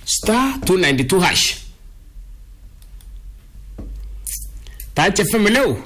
Star 292 hash. Touch FM hello.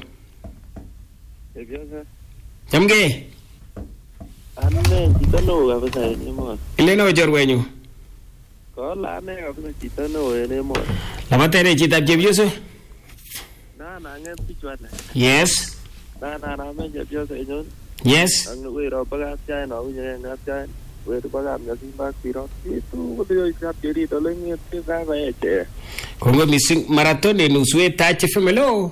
Chamge. Ane chito neo kabisa en emoni. Ile neo chorwenyu. Kola ane kabisa chito neo en emoni. Labatere chitab chepyoso. Na nget pichwane. Yes. Na men chepyoso enyon. Yes. Ang wero pagapchay na unye ngapchay. Wero pagap ngasimba pirot. Itu kudu ikap jadi tolong nget ka eche. Kongo missing marathon en uswe Touch FM hello.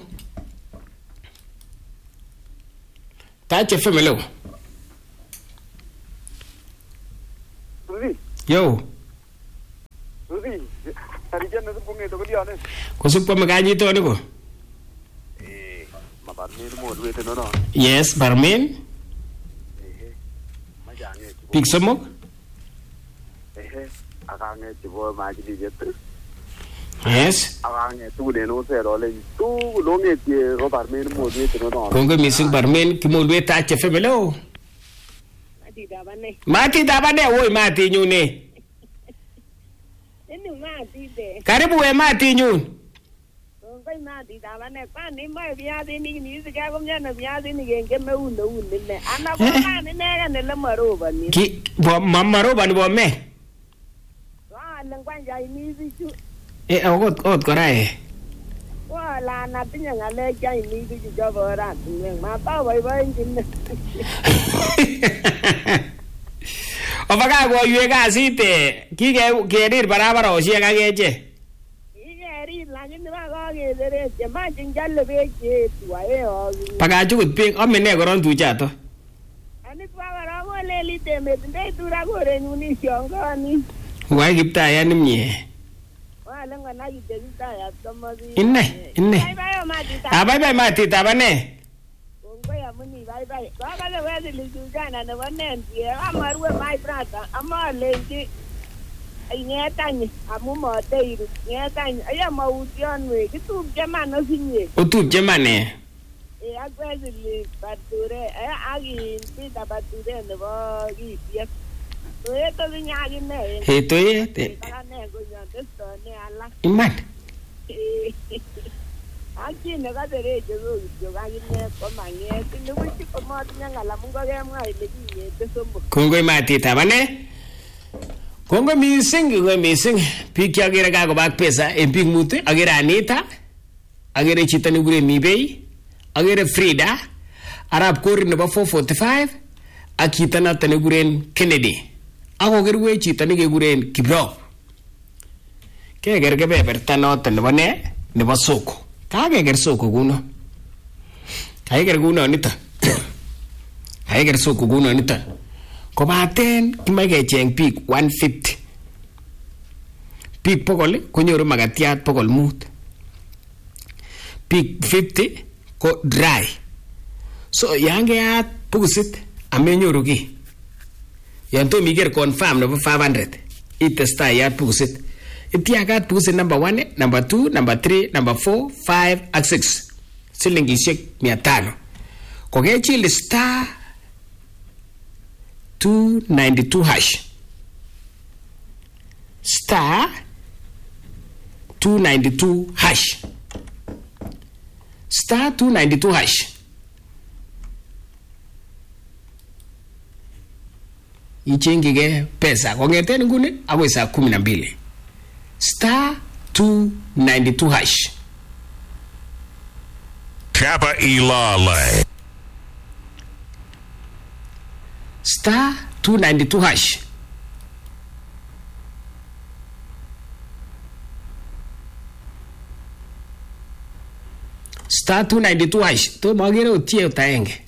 Touch FM hello. Yo. Rudy, tadi jangan sebung itu dia ni. Kusup pemagaji tu ni ko. Barmin mo duit tu no. Yes, barmin. Majange. Pig semok. Akange cibo majli jetu. Yes. Akange tu de no se role. Tu longe je ro barmin mo duit tu no. Kongo missing barmin kimolwe Touch FM hello. Mati dabane oi mati nyune. Ini mati de. Karibu we mati nyun. Koi mati dabane pa ni mai viazi ni sika komnya viazi ni genge me uno ne. Ana ko ma ni ne ne le maroba ni. Ki bo mamaroba ni bo me. Wa lang kwanja ni bichu. Ot korae. Wala na tinya ngale jai ni bichu jabara ni ma pa bai ngin. Obaga go yue kasite kikerir barabarosiek akeche. Kikerir lakini makakeseret chemachin kyale beek chetuae. Pakachukut beek ame ne koron tuchato. Ani twa korok kolelit emet ndoi tura korenyun isiongoni. Wai Kiptayat nimie. Wale ngona kityo Kiptayat komosi. Inne. Bye mati tabane. Kongoi amuni bye. Kakale wezi lisujana nebo nentie. Amarue my brother. Amalenji ingetany amu mateiru. Ngetany aya maution we. Kitupche man osinye. Otupche mane. Akwezi li pature. Aki pita pature nebo kisiet. Toyeto sinyaki ne. Toyet. Pakane konyon testone alak. Iman. Aki nekatereche ko kityo kakine komanget. Nibuchi komatinye ngala mungo kemwa ile kiyete somok. Kongoi mati tabane. Kongoi missing biik chakere kakobak pesa en biik mut akere Anita akere chito nekure Mibei akere Frida Arab Kori nebo 445 ak chito noto nekuren Kennedy akokerwech chito nekekuren Kiprop keker kebeberta noto nebo ne nebo soko kakeker soko kuno kakeker kuno nito kakeker soko kuno nito kobaten kimae kecheng biik 150 biik 100 konyoru makatiat 500 biik 50 ko dry so yan keyat bukusit amenyoru ki yan tom iker confirm nebo 500 itestai yat bukusit itiakat bukusit number 1 number 2 number 3 number 4 5 ak 6 silingishek 500 kokechil star 292 hash star 292 hash star 292 hash ichengige pesa kongeten nguni akoi saa 12 star 292 hash Kappa Ilale star 292 hash star 292 hash to magere utie utaenge